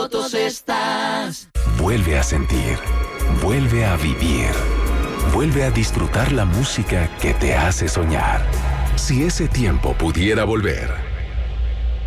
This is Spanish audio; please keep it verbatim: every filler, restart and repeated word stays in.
fotos estás. Vuelve a sentir, vuelve a vivir, vuelve a disfrutar la música que te hace soñar. Si ese tiempo pudiera volver,